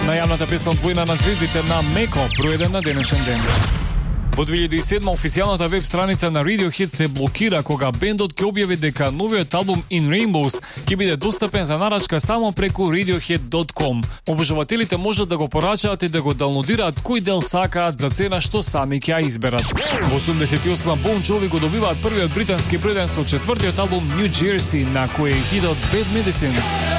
Најавната песна од Војна на звездите на Меко, број 1 на денешен ден. Во 2007 официјалната веб страница на Radiohead се блокира кога бендот ќе објави дека новиот албум In Rainbows ќе биде достапен за нарачка само преку radiohead.com. Обожавателите можат да го порачаат и да го даунлодираат кој дел сакаат за цена што сами ќе ја изберат. Во 88 Bon Jovi го добиваат првиот британски број 1 со четвртиот албум New Jersey, на кој е хитот Bad Medicine.